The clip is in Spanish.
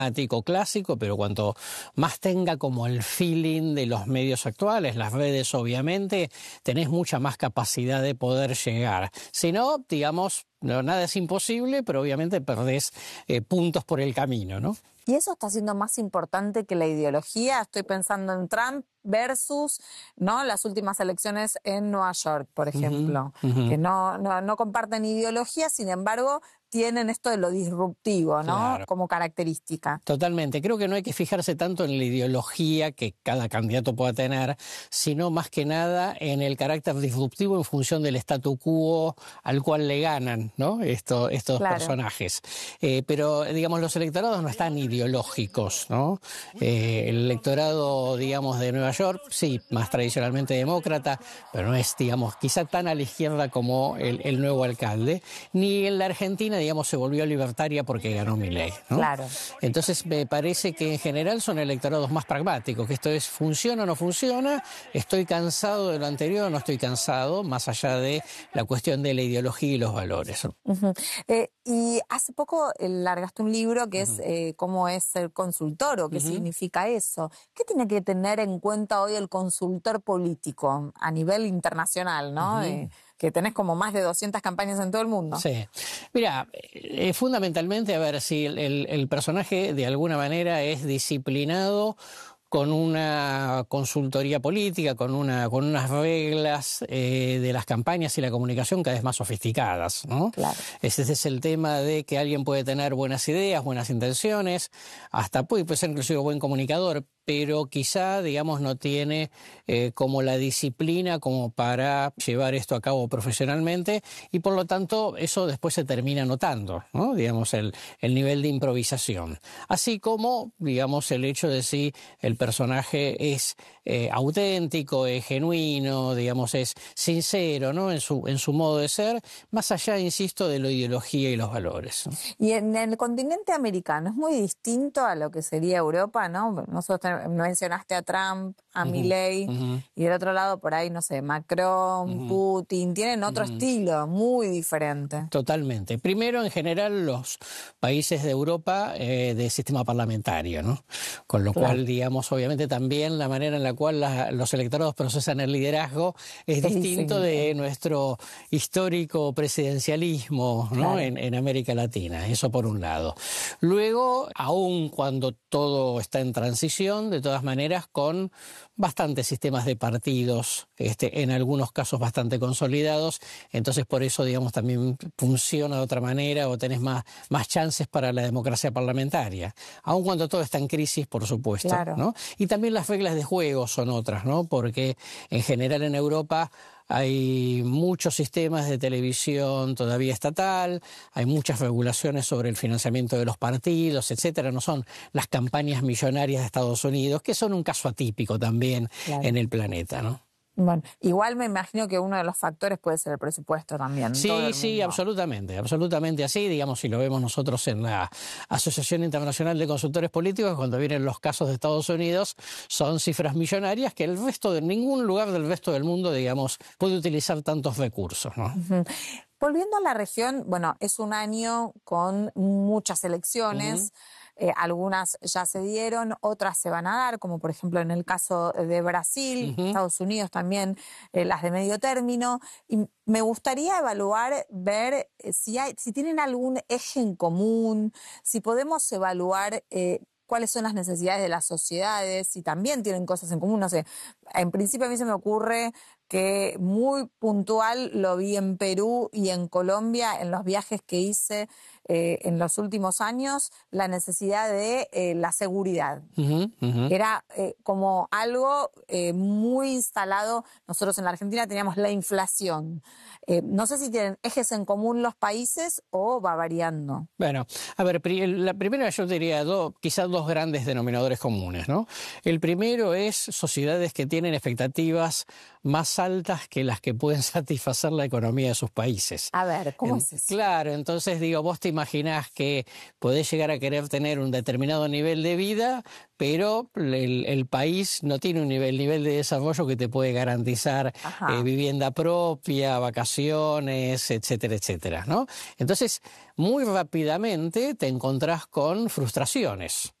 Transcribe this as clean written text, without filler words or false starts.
clásico, pero cuanto más tenga como el feeling de los medios actuales, las redes obviamente, tenés mucha más capacidad de poder llegar. Si no, digamos, no, nada es imposible, pero obviamente perdés puntos por el camino, ¿no? ¿Y eso está siendo más importante que la ideología? Estoy pensando en Trump versus, ¿no?, las últimas elecciones en Nueva York, por ejemplo, que no comparten ideología, sin embargo, tienen esto de lo disruptivo, ¿no?, Claro. como característica. Totalmente. Creo que no hay que fijarse tanto en la ideología que cada candidato pueda tener, sino más que nada en el carácter disruptivo en función del statu quo al cual le ganan, ¿no?, estos personajes. Pero, digamos, los electorados no están ideológicos, ¿no? El electorado, digamos, de Nueva York, sí, más tradicionalmente demócrata, pero no es, digamos, quizá tan a la izquierda como el nuevo alcalde. Ni en la Argentina, digamos, se volvió libertaria porque ganó Milei, ¿no? Claro. Entonces me parece que en general son electorados más pragmáticos, que esto es, ¿funciona o no funciona? ¿Estoy cansado de lo anterior o no estoy cansado? Más allá de la cuestión de la ideología y los valores, ¿no? Y hace poco largaste un libro que es cómo es ser consultor o qué significa eso. ¿Qué tiene que tener en cuenta hoy el consultor político a nivel internacional, ¿no? Que tenés como más de 200 campañas en todo el mundo. Sí. Mira, fundamentalmente, a ver, si el personaje de alguna manera es disciplinado con una consultoría política, con unas reglas de las campañas y la comunicación cada vez más sofisticadas, ¿no? Claro. Ese es el tema de que alguien puede tener buenas ideas, buenas intenciones, hasta puede ser inclusive buen comunicador, pero quizá, digamos, no tiene como la disciplina como para llevar esto a cabo profesionalmente y por lo tanto eso después se termina notando, ¿no? Digamos, el nivel de improvisación. Así como, digamos, el hecho de si el personaje es auténtico, es genuino, digamos, es sincero, ¿no?, en su modo de ser, más allá, insisto, de la ideología y los valores, ¿no? Y en el continente americano es muy distinto a lo que sería Europa, ¿no? Nosotros mencionaste a Trump, a Milei, y del otro lado por ahí, no sé, Macron, Putin, tienen otro estilo muy diferente. Totalmente. Primero, en general, los países de Europa de sistema parlamentario, ¿no? Con lo cual, digamos, obviamente también la manera en la cual los electorados procesan el liderazgo es distinto de nuestro histórico presidencialismo, ¿no? En América Latina. Eso por un lado. Luego, aun cuando todo está en transición, de todas maneras, con bastantes sistemas de partidos, en algunos casos bastante consolidados, entonces por eso, digamos, también funciona de otra manera o tenés más chances para la democracia parlamentaria, aun cuando todo está en crisis, por supuesto, ¿no? Y también las reglas de juego son otras, ¿no? Porque en general en Europa hay muchos sistemas de televisión todavía estatal, hay muchas regulaciones sobre el financiamiento de los partidos, etcétera. No son las campañas millonarias de Estados Unidos, que son un caso atípico también en el planeta, ¿no? Bueno, igual me imagino que uno de los factores puede ser el presupuesto también. Sí, absolutamente así, digamos, si lo vemos nosotros en la Asociación Internacional de Consultores Políticos, cuando vienen los casos de Estados Unidos, son cifras millonarias que el resto de ningún lugar del resto del mundo, digamos, puede utilizar tantos recursos, ¿no? Volviendo a la región, bueno, es un año con muchas elecciones. Algunas ya se dieron, otras se van a dar, como por ejemplo en el caso de Brasil, Estados Unidos también, las de medio término. Y me gustaría evaluar, ver si tienen algún eje en común, si podemos evaluar cuáles son las necesidades de las sociedades, si también tienen cosas en común, no sé. En principio a mí se me ocurre que muy puntual lo vi en Perú y en Colombia, en los viajes que hice en los últimos años, la necesidad de la seguridad. Era como algo muy instalado. Nosotros en la Argentina teníamos la inflación. No sé si tienen ejes en común los países o va variando. Bueno, a ver, la primera yo diría quizás dos grandes denominadores comunes, ¿no? El primero es sociedades que tienen expectativas más altas que las que pueden satisfacer la economía de sus países. A ver, ¿cómo es eso? Claro, entonces digo, vos te imaginás que podés llegar a querer tener un determinado nivel de vida, pero el país no tiene un nivel de desarrollo que te puede garantizar vivienda propia, vacaciones, etcétera, etcétera, ¿no? Entonces, muy rápidamente te encontrás con frustraciones.